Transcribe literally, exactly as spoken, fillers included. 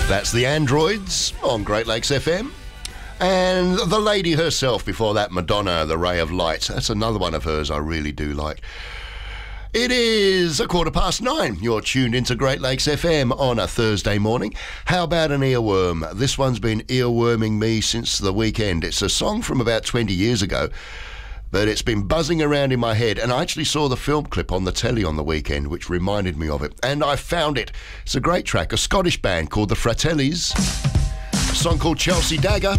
That's the Androids on Great Lakes F M. And the lady herself before that, Madonna, The Ray of Light. That's another one of hers I really do like. It is a quarter past nine. You're tuned into Great Lakes F M on a Thursday morning. How about an earworm? This one's been earworming me since the weekend. It's a song from about twenty years ago, but it's been buzzing around in my head, and I actually saw the film clip on the telly on the weekend, which reminded me of it, and I found it. It's a great track, a Scottish band called the Fratellis, a song called Chelsea Dagger.